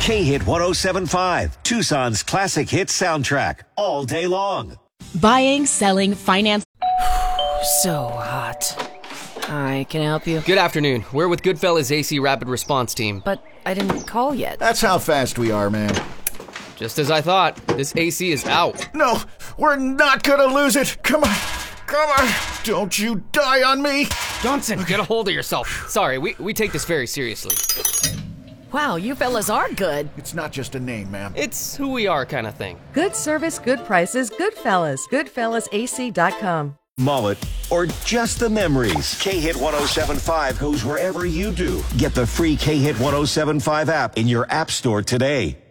K-Hit 107.5, Tucson's classic hit soundtrack, all day long. Buying, selling, finance. So hot. Hi, can I help you? Good afternoon. We're with Goodfellas AC Rapid Response Team. But I didn't call yet. That's how fast we are, man. Just as I thought, this AC is out. No, we're not gonna lose it. Come on. Come on. Don't you die on me. Johnson, get a hold of yourself. Sorry, we take this very seriously. Wow, you fellas are good. It's not just a name, ma'am. It's who we are kind of thing. Good service, good prices, Goodfellas. GoodfellasAC.com. Mullet, or just the memories. K-Hit 107.5 goes wherever you do. Get the free K-Hit 107.5 app in your app store today.